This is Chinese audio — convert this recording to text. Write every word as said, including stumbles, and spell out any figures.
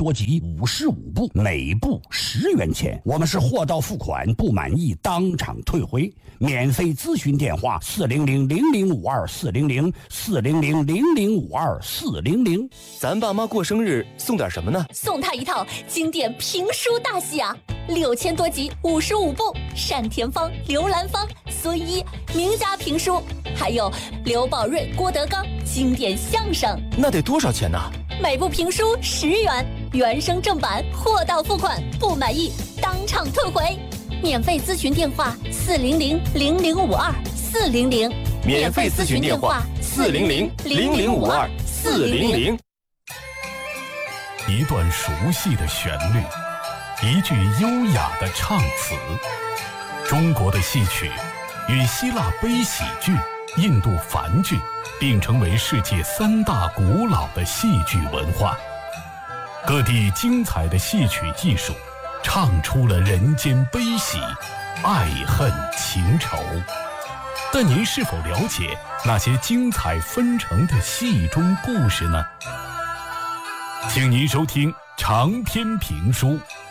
多集五十五部，每部十元钱。我们是货到付款，不满意当场退回。免费咨询电话：四零零零零五二四零零四零零零零五二四零零。 咱爸妈过生日送点什么呢？ 送他一套经典评书大戏啊，六千多集，五十五部，单田芳、刘兰芳、孙一名家评书，还有刘宝瑞、郭德纲经典相声。 那得多少钱呢？ 每部评书十元，原声正版，货到付款，不满意当场退回。免费咨询电话：四零零零零五二四零零。 免费咨询电话：四零零零零五二四零零。 一段熟悉的旋律，一句优雅的唱词。中国的戏曲与希腊悲喜剧、印度梵剧并称为世界三大古老的戏剧文化。各地精彩的戏曲艺术唱出了人间悲喜、爱恨情仇。但您是否了解那些精彩纷呈的戏中故事呢？请您收听长篇评书《